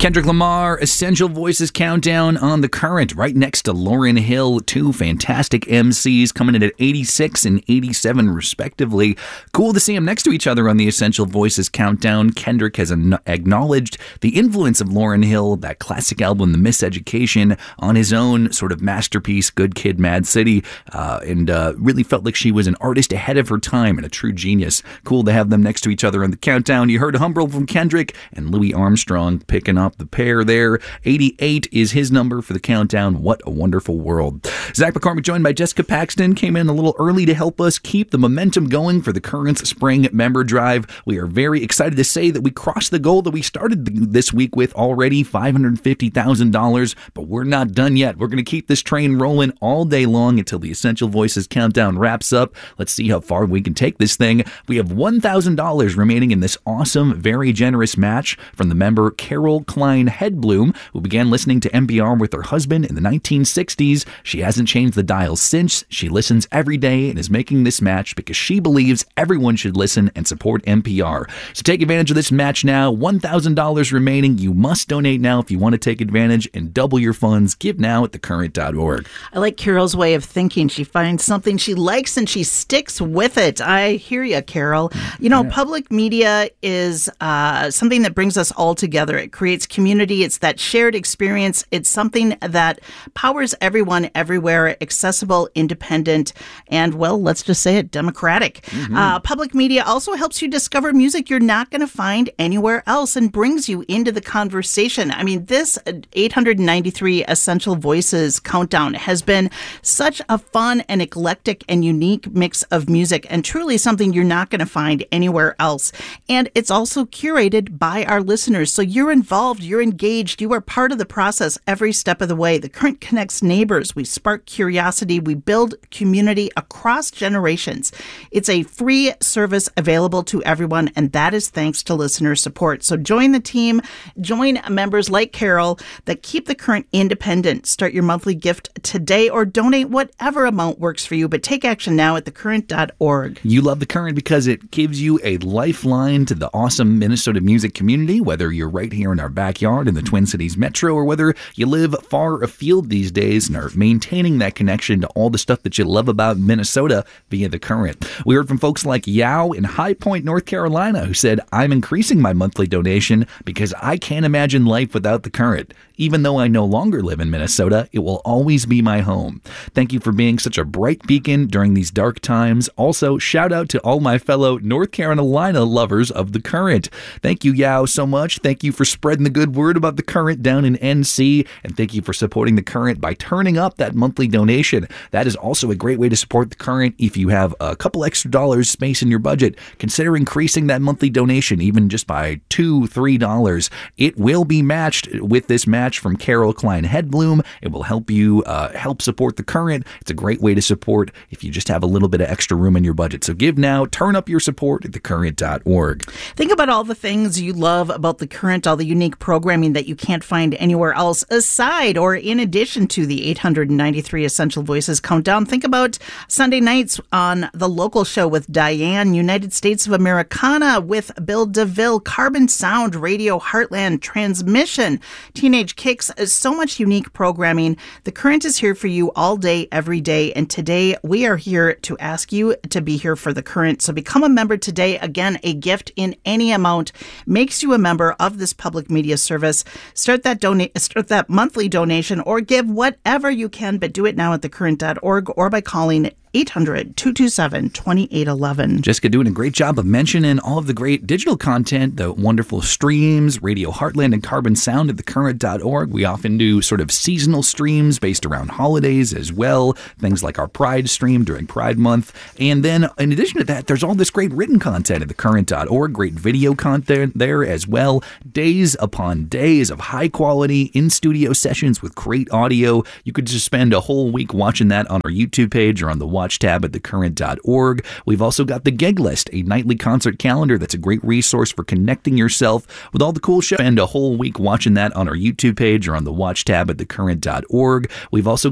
Kendrick Lamar, Essential Voices Countdown on The Current, right next to Lauryn Hill, two fantastic MCs coming in at 86 and 87 respectively. Cool to see them next to each other on the Essential Voices Countdown. Kendrick has acknowledged the influence of Lauryn Hill, that classic album, The Miseducation, on his own sort of masterpiece, Good Kid, Mad City, and really felt like she was an artist ahead of her time and a true genius. Cool to have them next to each other on the countdown. You heard Humble from Kendrick and Louis Armstrong picking up the pair there. 88 is his number for the countdown. What a wonderful world. Zach McCormick, joined by Jessica Paxton, came in a little early to help us keep the momentum going for the Current's Spring Member Drive. We are very excited to say that we crossed the goal that we started this week with already, $550,000, but we're not done yet. We're going to keep this train rolling all day long until the Essential Voices Countdown wraps up. Let's see how far we can take this thing. We have $1,000 remaining in this awesome, very generous match from the member Carol Klein Hedblum, who began listening to NPR with her husband in the 1960s. She hasn't changed the dial since. She listens every day and is making this match because she believes everyone should listen and support NPR. So take advantage of this match now. $1,000 remaining. You must donate now if you want to take advantage and double your funds. Give now at thecurrent.org. I like Carol's way of thinking. She finds something she likes and she sticks with it. I hear you, Carol. You know, public media is something that brings us all together. It creates community. It's that shared experience. It's something that powers everyone everywhere, accessible, independent, and, well, let's just say it, democratic. Public media also helps you discover music you're not going to find anywhere else and brings you into the conversation. I mean, this 893 Essential Voices Countdown has been such a fun and eclectic and unique mix of music, and truly something you're not going to find anywhere else. And it's also curated by our listeners. So you're involved, you're engaged, you are part of the process every step of the way. The Current connects neighbors. We spark curiosity. We build community across generations. It's a free service available to everyone, and that is thanks to listener support. So join the team, join members like Carol that keep the Current independent. Start your monthly gift today or donate whatever amount works for you, but take action now at thecurrent.org. You love The Current because it gives you a lifeline to the awesome Minnesota music community, whether you're right here in our backyard in the Twin Cities Metro or whether you live far afield these days and are maintaining that connection to all the stuff that you love about Minnesota via The Current. We heard from folks like Yao in High Point, North Carolina, who said, I'm increasing my monthly donation because I can't imagine life without The Current. Even though I no longer live in Minnesota, it will always be my home. Thank you for being such a bright beacon during these dark times. Also, shout out to all my fellow North Carolina lovers of The Current. Thank you, Yao, so much. Thank you for spreading the good word about The Current down in NC, and thank you for supporting The Current by turning up that monthly donation. That is also a great way to support The Current. If you have a couple extra dollars space in your budget, consider increasing that monthly donation, even just by $2, $3. It will be matched with this match from Carol Klein Hedblum. It will help you help support The Current. It's a great way to support if you just have a little bit of extra room in your budget. So give now, turn up your support at thecurrent.org. Think about all the things you love about The Current, all the unique programming that you can't find anywhere else aside or in addition to the 893 Essential Voices Countdown. Think about Sunday nights on the local show with Diane, United States of Americana with Bill DeVille, Carbon Sound, Radio Heartland, Transmission, Teenage Kicks, so much unique programming. The Current is here for you all day, every day. And today we are here to ask you to be here for The Current. So become a member today. Again, a gift in any amount makes you a member of this public media service. Start that monthly donation or give whatever you can, but do it now at thecurrent.org or by calling 800-227-2811. Jessica doing a great job of mentioning all of the great digital content, the wonderful streams, Radio Heartland and Carbon Sound at thecurrent.org. We often do sort of seasonal streams based around holidays as well, things like our Pride stream during Pride Month. And then in addition to that, there's all this great written content at thecurrent.org, great video content there as well. Days upon days of high quality in-studio sessions with great audio. You could just spend a whole week watching that on our YouTube page or on the Watch tab at thecurrent.org. We've also got the Gig List, a nightly concert calendar that's a great resource for connecting yourself with all the cool shows. Spend a whole week watching that on our YouTube page or on the Watch tab at thecurrent.org. We've also